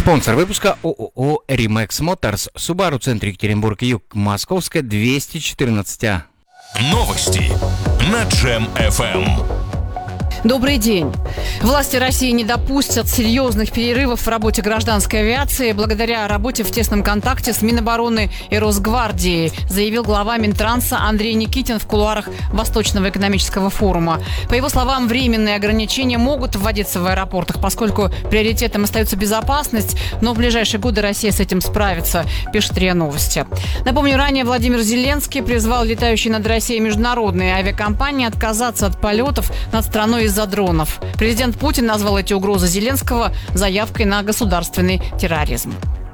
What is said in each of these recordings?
Спонсор выпуска ООО «Римекс Моторс», Subaru, центр Екатеринбург-Юг, Московская, 214А. Новости на Джем FM. Добрый день. Власти России не допустят серьезных перерывов в работе гражданской авиации благодаря работе в тесном контакте с Минобороны и Росгвардией, заявил глава Минтранса Андрей Никитин в кулуарах Восточного экономического форума. По его словам, временные ограничения могут вводиться в аэропортах, поскольку приоритетом остается безопасность, но в ближайшие годы Россия с этим справится, пишет РИА Новости. Напомню, ранее Владимир Зеленский призвал летающие над Россией международные авиакомпании отказаться от полетов над страной из-за дронов. Президент Путин назвал эти угрозы Зеленского заявкой на государственный терроризм.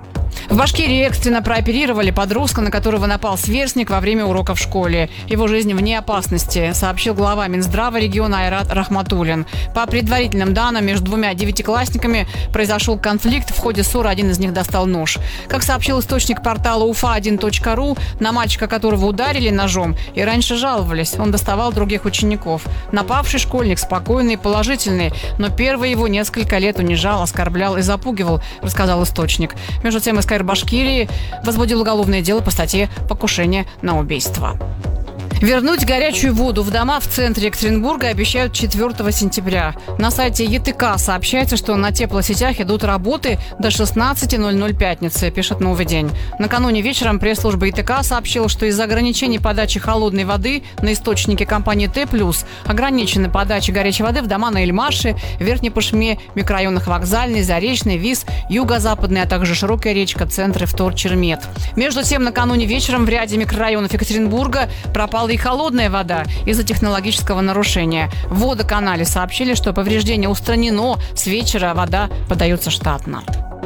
В Башкирии экстренно прооперировали подростка, на которого напал сверстник во время урока в школе. Его жизнь вне опасности, сообщил глава Минздрава региона Айрат Рахматуллин. По предварительным данным, между двумя девятиклассниками произошел конфликт. В ходе ссоры один из них достал нож. Как сообщил источник портала ufa1.ru, на мальчика, которого ударили ножом, и раньше жаловались. Он доставал других учеников. Напавший школьник спокойный и положительный, но первый его несколько лет унижал, оскорблял и запугивал, рассказал источник. Между тем, СКР Башкирии возбудил уголовное дело по статье «Покушение на убийство». Вернуть горячую воду в дома в центре Екатеринбурга обещают 4 сентября. На сайте ЕТК сообщается, что на теплосетях идут работы до 16:00 пятницы, пишет «Новый день». Накануне вечером пресс-служба ЕТК сообщила, что из-за ограничений подачи холодной воды на источнике компании Т+, ограничены подачи горячей воды в дома на Эльмаше, Верхней Пышме, микрорайонах Вокзальный, Заречный, Вис, Юго-Западный, а также Широкая речка, центр Втор-Чермет. Между тем, накануне вечером в ряде микрорайонов Екатеринбурга пропала и холодная вода из-за технологического нарушения. В водоканале сообщили, что повреждение устранено. С вечера вода подается штатно.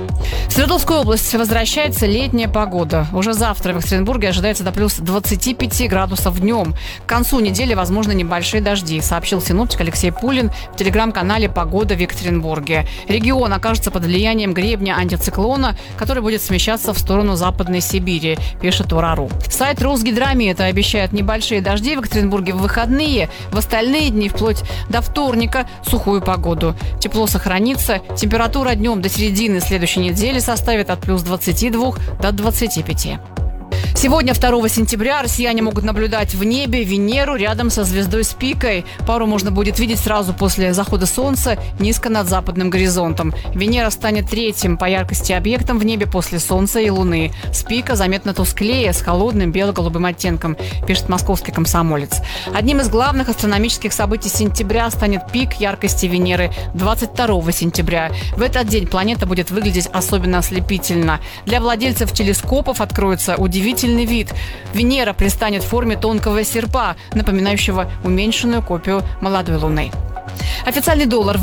В Свердловскую область возвращается летняя погода. Уже завтра в Екатеринбурге ожидается до плюс 25 градусов днем. К концу недели возможны небольшие дожди, сообщил синоптик Алексей Пулин в телеграм-канале «Погода в Екатеринбурге». Регион окажется под влиянием гребня антициклона, который будет смещаться в сторону Западной Сибири, пишет Урару. Сайт Росгидромета обещает небольшие дожди в Екатеринбурге в выходные. В остальные дни, вплоть до вторника, сухую погоду. Тепло сохранится. Температура днем до середины следующей недели составит от плюс 22 до 25. Сегодня, 2 сентября, россияне могут наблюдать в небе Венеру рядом со звездой Спикой. Пару можно будет видеть сразу после захода солнца низко над западным горизонтом. Венера станет третьим по яркости объектом в небе после Солнца и Луны. Спика заметно тусклее, с холодным бело-голубым оттенком, пишет московский «Комсомолец». Одним из главных астрономических событий сентября станет пик яркости Венеры 22 сентября. В этот день планета будет выглядеть особенно ослепительно. Для владельцев телескопов откроется удивительный вид. Венера предстанет в форме тонкого серпа, напоминающего уменьшенную копию молодой Луны. Официальный доллар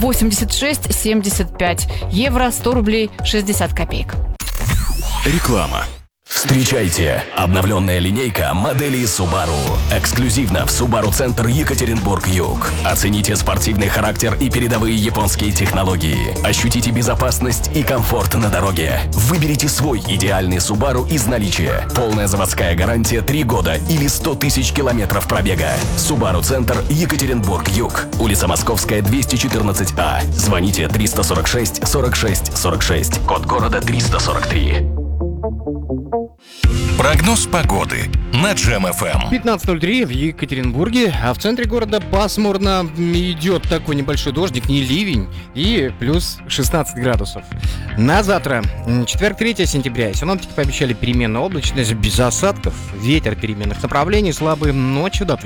86,75, евро 100 рублей 60 копеек. Реклама. Встречайте! Обновленная линейка моделей Subaru. Эксклюзивно в Subaru Центр Екатеринбург-Юг. Оцените спортивный характер и передовые японские технологии. Ощутите безопасность и комфорт на дороге. Выберите свой идеальный Subaru из наличия. Полная заводская гарантия 3 года или 100 тысяч километров пробега. Subaru Центр Екатеринбург-Юг. Улица Московская, 214А. Звоните 346 46 46. Код города 343. Прогноз погоды на Джем FM. 15:03 в Екатеринбурге, а в центре города пасмурно, идет такой небольшой дождик, не ливень, и плюс 16 градусов. На завтра, четверг, 3 сентября, синоптики пообещали переменную облачность без осадков, ветер переменных направлений, слабый, ночью до